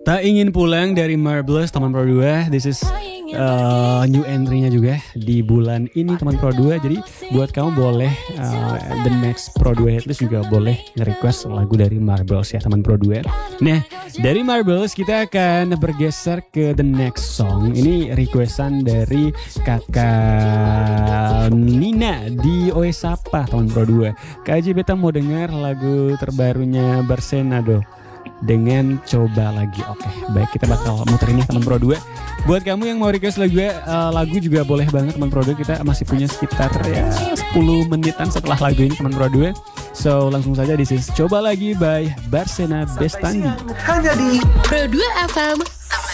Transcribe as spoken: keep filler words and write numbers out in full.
Tak ingin pulang dari Marbles teman Pro dua. This is uh, new entry-nya juga di bulan ini teman Pro dua. Jadi buat kamu boleh uh, the next Pro dua Headlist juga boleh nge-request lagu dari Marbles ya teman Pro dua. Nah, dari Marbles kita akan bergeser ke the next song. Ini requestan dari kakak Nina di Oesapa teman Pro dua. Kak Aji beta mau dengar lagu terbarunya Barsenado dengan Coba Lagi. Oke, baik, kita bakal muter ini teman Pro dua. Buat kamu yang mau request lagu uh, lagu juga boleh banget teman Pro dua. Kita masih punya sekitar ya sepuluh menitan setelah lagu ini teman Pro dua. So langsung saja, this is Coba Lagi by Barsena Bestandi. Hanya di Pro dua F M.